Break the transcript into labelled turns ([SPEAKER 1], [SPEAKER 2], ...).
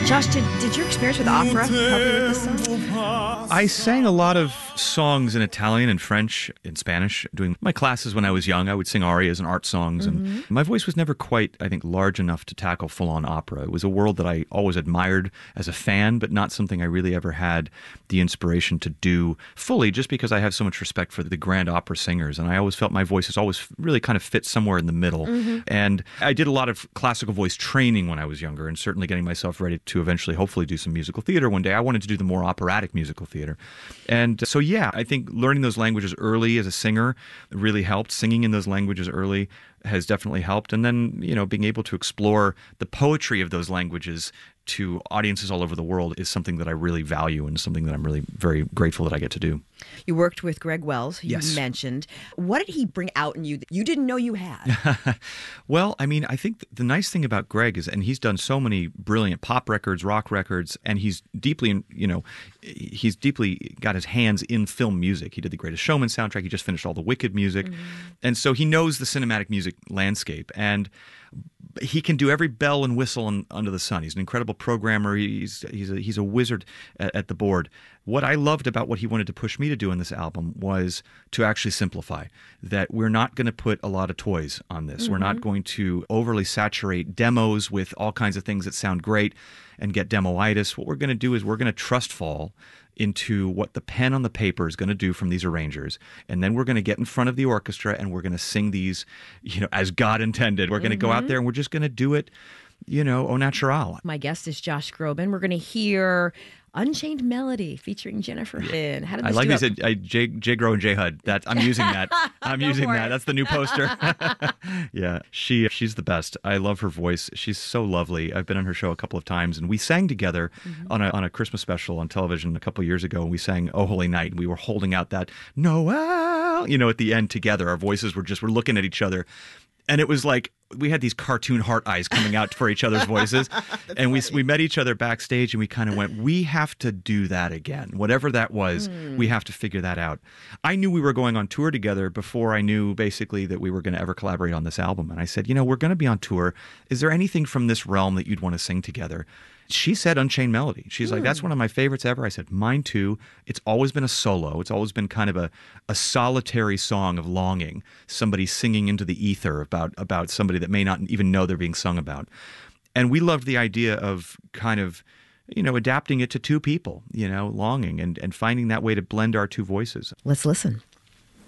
[SPEAKER 1] Josh, did your experience with opera help you with this song?
[SPEAKER 2] I sang a lot of songs in Italian and French and Spanish. Doing my classes when I was young, I would sing arias and art songs. And my voice was never quite, I think, large enough to tackle full-on opera. It was a world that I always admired as a fan, but not something I really ever had the inspiration to do fully, just because I have so much respect for the grand opera singers. And I always felt my voice has always really kind of fit somewhere in the middle. And I did a lot of classical voice training when I was younger, and certainly getting myself ready to eventually hopefully do some musical theater one day. I wanted to do the more operatic musical theater. And so, yeah, I think learning those languages early as a singer really helped. Singing in those languages early has definitely helped. And then, being able to explore the poetry of those languages to audiences all over the world is something that I really value and something that I'm really very grateful that I get to do.
[SPEAKER 1] You worked with Greg Wells, who you mentioned. What did he bring out in you that you didn't know you had?
[SPEAKER 2] Well, I mean, I think the nice thing about Greg is, and he's done so many brilliant pop records, rock records, and he's deeply, he's deeply got his hands in film music. He did the Greatest Showman soundtrack. He just finished all the Wicked music. And so he knows the cinematic music landscape. And he can do every bell and whistle under the sun. He's an incredible programmer. He's a wizard at the board. What I loved about what he wanted to push me to do in this album was to actually simplify, that we're not going to put a lot of toys on this. We're not going to overly saturate demos with all kinds of things that sound great and get demoitis. What we're going to do is we're going to trust fall into what the pen on the paper is going to do from these arrangers. And then we're going to get in front of the orchestra and we're going to sing these, as God intended. We're going to go out there and we're just going to do it, au natural.
[SPEAKER 1] My guest is Josh Groban. We're going to hear Unchained Melody featuring Jennifer Hinn. How did this
[SPEAKER 2] I like
[SPEAKER 1] do
[SPEAKER 2] you said J Grow and J Hud. I'm using that. I'm using that. That's the new poster. Yeah, she's the best. I love her voice. She's so lovely. I've been on her show a couple of times, and we sang together on a Christmas special on television a couple of years ago. And we sang "Oh Holy Night," and we were holding out that Noel, at the end together. Our voices we're looking at each other. And it was like we had these cartoon heart eyes coming out for each other's voices. And we met each other backstage and we kind of went, we have to do that again. Whatever that was, we have to figure that out. I knew we were going on tour together before I knew basically that we were going to ever collaborate on this album. And I said, we're going to be on tour. Is there anything from this realm that you'd want to sing together? She said Unchained Melody. She's like, that's one of my favorites ever. I said, mine too. It's always been a solo. It's always been kind of a solitary song of longing, somebody singing into the ether about somebody that may not even know they're being sung about. And we loved the idea of kind of, adapting it to two people, longing and finding that way to blend our two voices.
[SPEAKER 1] Let's listen.